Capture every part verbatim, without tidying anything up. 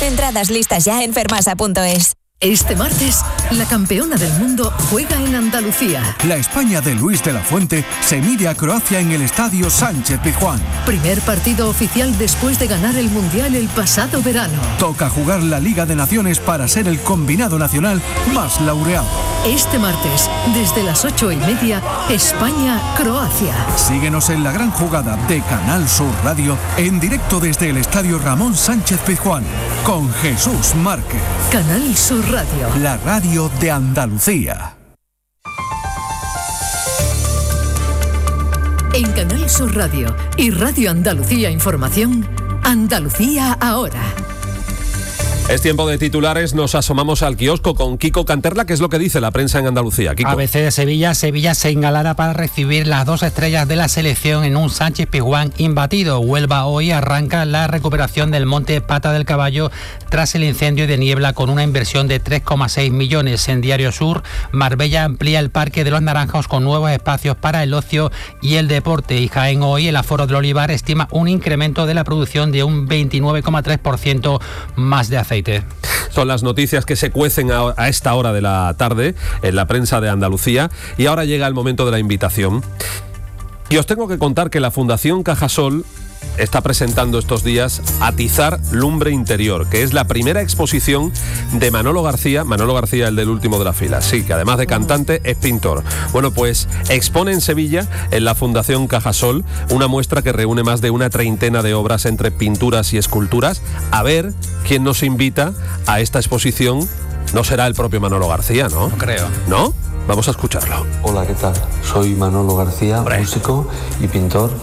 Entradas listas ya en fermasa punto es. Este martes, la campeona del mundo juega en Andalucía. La España de Luis de la Fuente se mide a Croacia en el Estadio Sánchez-Pizjuán. Primer partido oficial después de ganar el Mundial el pasado verano. Toca jugar la Liga de Naciones para ser el combinado nacional más laureado. Este martes, desde las ocho y media, España-Croacia. Síguenos en la gran jugada de Canal Sur Radio, en directo desde el Estadio Ramón Sánchez-Pizjuán, con Jesús Márquez. Canal Sur Radio. La radio de Andalucía. En Canal Sur Radio y Radio Andalucía Información, Andalucía ahora. Es tiempo de titulares, nos asomamos al kiosco con Kiko Canterla. ¿Qué es lo que dice la prensa en Andalucía? Kiko. A B C de Sevilla, Sevilla se engalana para recibir las dos estrellas de la selección en un Sánchez-Pizjuán imbatido. Huelva hoy arranca la recuperación del monte Pata del Caballo tras el incendio de niebla con una inversión de tres coma seis millones. En Diario Sur, Marbella amplía el Parque de los Naranjos con nuevos espacios para el ocio y el deporte. Y Jaén hoy, el aforo del Olivar estima un incremento de la producción de un veintinueve coma tres por ciento más de aceite. Son las noticias que se cuecen a, a esta hora de la tarde en la prensa de Andalucía, y ahora llega el momento de la invitación. Y os tengo que contar que la Fundación Cajasol está presentando estos días Atizar Lumbre Interior, que es la primera exposición de Manolo García, Manolo García, el del último de la fila, sí, que además de cantante es pintor. Bueno, pues expone en Sevilla, en la Fundación Cajasol, una muestra que reúne más de una treintena de obras entre pinturas y esculturas. A ver quién nos invita a esta exposición. No será el propio Manolo García, ¿no? No creo. ¿No? Vamos a escucharlo. Hola, ¿qué tal? Soy Manolo García, Hombre. músico y pintor.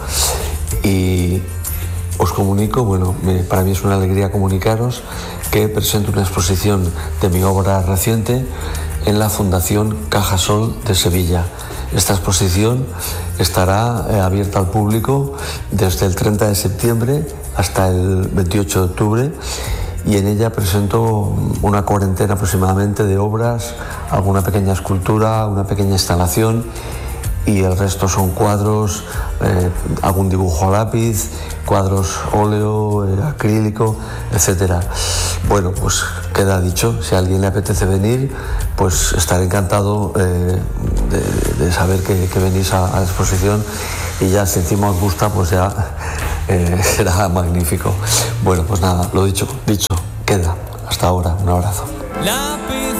Y os comunico, bueno, me, para mí es una alegría comunicaros que presento una exposición de mi obra reciente en la Fundación Cajasol de Sevilla. Esta exposición estará eh, abierta al público desde el treinta de septiembre hasta el veintiocho de octubre, y en ella presento una cuarentena aproximadamente de obras, alguna pequeña escultura, una pequeña instalación, y el resto son cuadros, eh, algún dibujo a lápiz, cuadros óleo, eh, acrílico, etcétera. Bueno, pues queda dicho, si a alguien le apetece venir, pues estaré encantado eh, de, de saber que, que venís a, a la exposición, y ya si encima os gusta, pues ya eh, será magnífico. Bueno, pues nada, lo dicho, dicho, queda. Hasta ahora, un abrazo. Lápiz,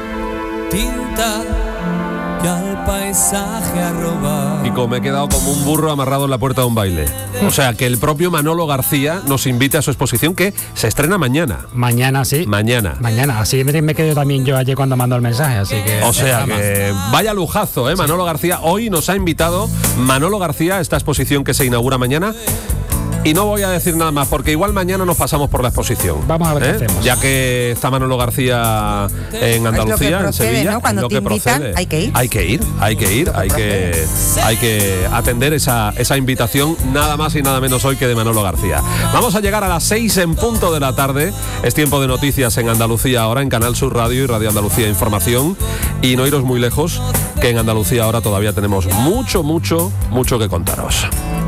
tinta y al paisaje arroba. Kiko, me he quedado como un burro amarrado en la puerta de un baile. O sea, que el propio Manolo García nos invite a su exposición, que se estrena mañana. Mañana, sí. Mañana. Mañana, así me, me quedé también yo ayer cuando mandó el mensaje, así que... O sea, que vaya lujazo, ¿eh? Sí. Manolo García hoy nos ha invitado, Manolo García, a esta exposición que se inaugura mañana. Y no voy a decir nada más, porque igual mañana nos pasamos por la exposición. Vamos a ver ¿eh? qué hacemos. Ya que está Manolo García en Andalucía, procede, en Sevilla, ¿no? Cuando lo te que invitan, procede. hay que ir. Hay que ir, hay que ir, hay que, hay que atender esa, esa invitación, nada más y nada menos hoy que de Manolo García. Vamos a llegar a las seis en punto de la tarde. Es tiempo de noticias en Andalucía ahora, en Canal Sur Radio y Radio Andalucía Información. Y no iros muy lejos, que en Andalucía ahora todavía tenemos mucho, mucho, mucho que contaros.